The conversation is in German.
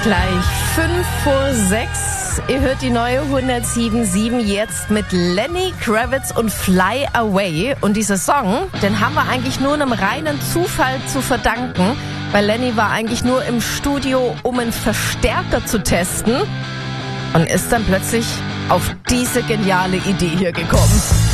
Gleich 5:06 Ihr hört die neue 107.7 jetzt mit Lenny Kravitz und Fly Away. Und dieser Song, den haben wir eigentlich nur einem reinen Zufall zu verdanken, weil Lenny war eigentlich nur im Studio, um einen Verstärker zu testen und ist dann plötzlich auf diese geniale Idee hier gekommen.